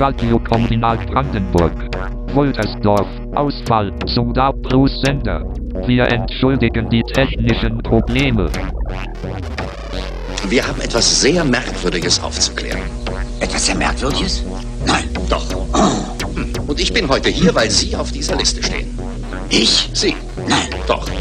Radiokombinat Brandenburg. Woltersdorf, Ausfall, Sundau Plus Sender. Wir entschuldigen die technischen Probleme. Wir haben etwas sehr Merkwürdiges aufzuklären. Etwas sehr Merkwürdiges? Nein. Doch. Und ich bin heute hier, weil Sie auf dieser Liste stehen. Ich? Sie? Nein. Doch.